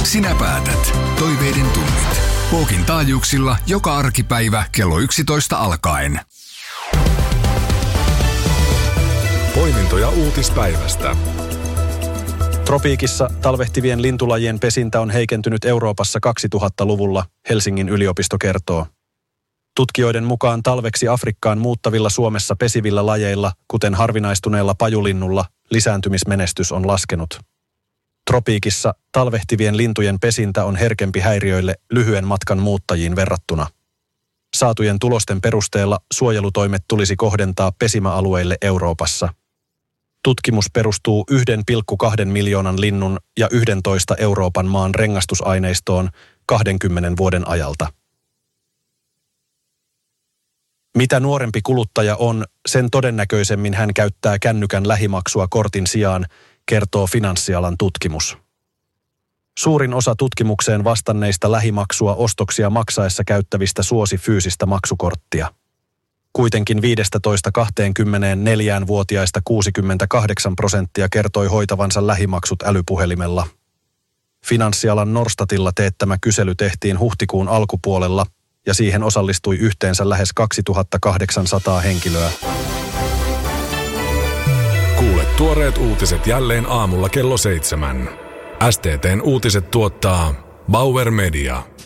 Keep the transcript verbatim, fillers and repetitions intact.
Sinä päätät. Toiveiden tunnit. Pookin taajuuksilla joka arkipäivä kello yksitoista alkaen. Poimintoja uutispäivästä. Tropiikissa talvehtivien lintulajien pesintä on heikentynyt Euroopassa kaksituhattaluvulla, Helsingin yliopisto kertoo. Tutkijoiden mukaan talveksi Afrikkaan muuttavilla Suomessa pesivillä lajeilla, kuten harvinaistuneella pajulinnulla, lisääntymismenestys on laskenut. Tropiikissa talvehtivien lintujen pesintä on herkempi häiriöille lyhyen matkan muuttajiin verrattuna. Saatujen tulosten perusteella suojelutoimet tulisi kohdentaa pesimäalueille Euroopassa. Tutkimus perustuu yksi pilkku kaksi miljoonan linnun ja yksitoista Euroopan maan rengastusaineistoon kahdenkymmenen vuoden ajalta. Mitä nuorempi kuluttaja on, sen todennäköisemmin hän käyttää kännykän lähimaksua kortin sijaan, kertoo finanssialan tutkimus. Suurin osa tutkimukseen vastanneista lähimaksua ostoksia maksaessa käyttävistä suosi fyysistä maksukorttia. Kuitenkin viisitoista kaksikymmentäneljä-vuotiaista kuusikymmentäkahdeksan prosenttia kertoi hoitavansa lähimaksut älypuhelimella. Finanssialan Norstatilla teettämä kysely tehtiin huhtikuun alkupuolella ja siihen osallistui yhteensä lähes kaksituhattakahdeksansataa henkilöä. Kuule tuoreet uutiset jälleen aamulla kello seitsemän. S T T:n uutiset tuottaa Bauer Media.